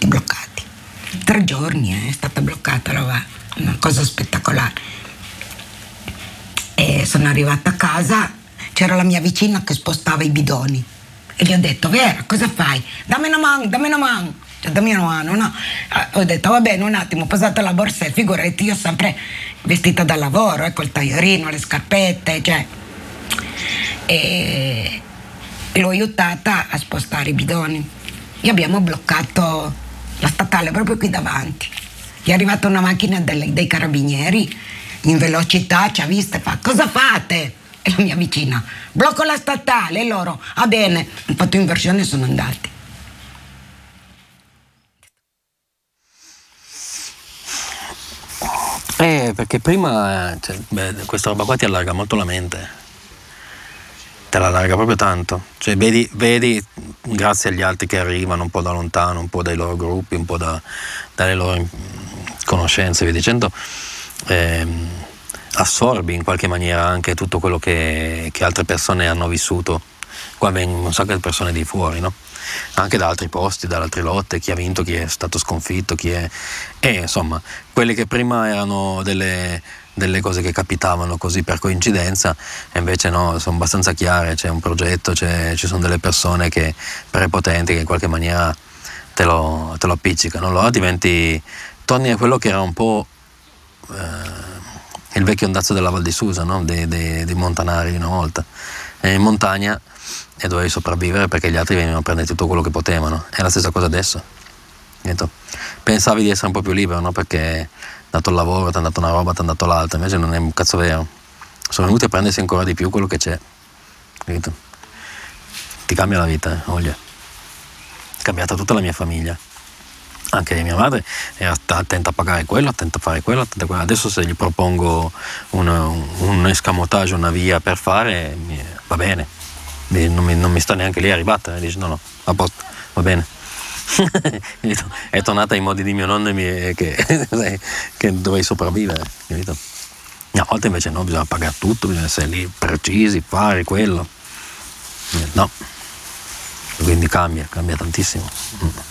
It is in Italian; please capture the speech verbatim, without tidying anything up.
tutti bloccati. Tre giorni eh, è stata bloccata, roba, una cosa spettacolare. E sono arrivata a casa, c'era la mia vicina che spostava i bidoni e gli ho detto: Vera, cosa fai? Dammi una mano, dammi una mano. Cioè, dammi una mano, no? Ho detto: va bene, un attimo, ho posato la borsa e figurati, io sempre vestita da lavoro, ecco, il tagliorino, le scarpette, cioè. E l'ho aiutata a spostare i bidoni e abbiamo bloccato la statale proprio qui davanti. Gli è arrivata una macchina delle, dei carabinieri in velocità, ci ha vista e fa: cosa fate? E la mia vicina: blocco la statale. E loro: ah bene, hanno fatto inversione e sono andati. Eh, perché prima, cioè, beh, questa roba qua ti allarga molto la mente, te la allarga proprio tanto, cioè vedi, vedi grazie agli altri che arrivano un po' da lontano, un po' dai loro gruppi, un po' da, dalle loro conoscenze, via dicendo, ehm, assorbi in qualche maniera anche tutto quello che, che altre persone hanno vissuto. Qua vengono un sacco di persone di fuori, no? Anche da altri posti, da altre lotte, chi ha vinto, chi è stato sconfitto, chi è... E insomma, quelle che prima erano delle, delle cose che capitavano così per coincidenza, e invece no, sono abbastanza chiare, c'è un progetto, c'è, ci sono delle persone che prepotenti che in qualche maniera te lo, te lo appiccicano, allora diventi, torni a quello che era un po' eh, il vecchio andazzo della Val di Susa, no? dei, dei, dei montanari di una volta, e in montagna e dovevi sopravvivere perché gli altri venivano a prendere tutto quello che potevano. È la stessa cosa adesso. Pensavi di essere un po' più libero, no? Perché dato il lavoro, ti hanno dato una roba, ti hanno dato l'altra, invece non è un cazzo vero. Sono venuti a prendersi ancora di più quello che c'è. Capito? Ti cambia la vita, eh? Voglia. È cambiata tutta la mia famiglia. Anche mia madre era attenta a pagare quello, attenta a fare quello, attenta a quello. Adesso se gli propongo un, un escamotage, una via per fare, va bene. Non mi, non mi sta neanche lì arrivata, dice no no, a posto, va bene. È tornata ai modi di mio nonno e mi, che, che dovevi sopravvivere, capito? A volte invece no, bisogna pagare tutto, bisogna essere lì precisi, fare quello. No, quindi cambia, cambia tantissimo.